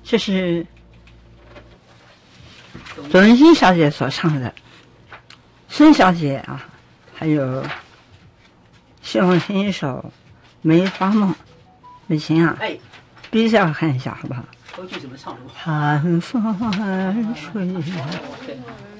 这是左文欣小姐所唱的，孙小姐啊，还有谢梦琴一首《梅花梦》。美琴啊， 哎， 比较看一下好不好？ 头句怎么唱？ 寒风吹。